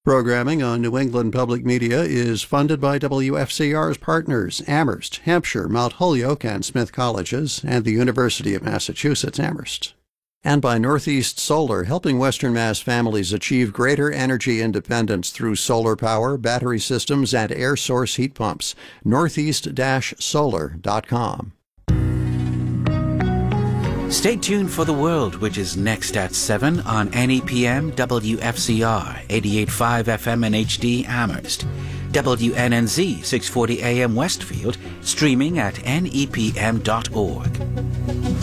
Programming on New England Public Media is funded by WFCR's partners, Amherst, Hampshire, Mount Holyoke, and Smith Colleges, and the University of Massachusetts Amherst. And by Northeast Solar, helping Western Mass families achieve greater energy independence through solar power, battery systems, and air source heat pumps. northeast-solar.com. Stay tuned for The World, which is next at 7 on NEPM WFCR 88.5 FM and HD Amherst, WNNZ 640 AM Westfield, streaming at nepm.org.